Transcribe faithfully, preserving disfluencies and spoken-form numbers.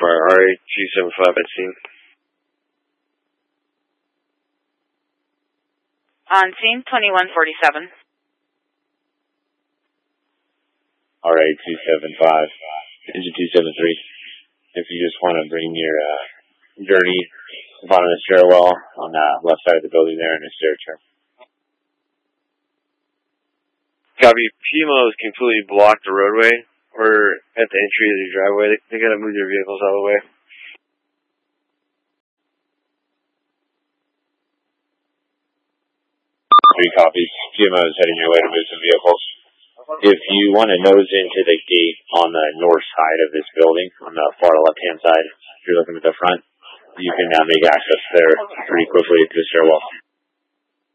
for R A two seven five at scene. On scene, twenty-one forty-seven. R A two seven five, engine two seven three. If you just want to bring your uh, journey to the bottom of the stairwell on the left side of the building there in the stair trim. Copy. P M O has completely blocked the roadway, or at the entry of the driveway. They, they got to move their vehicles out of the way. Three copies. P M O is heading your way to move some vehicles. If you want to nose into the gate on the north side of this building, on the far left-hand side, if you're looking at the front, you can now make access there pretty quickly to the stairwell.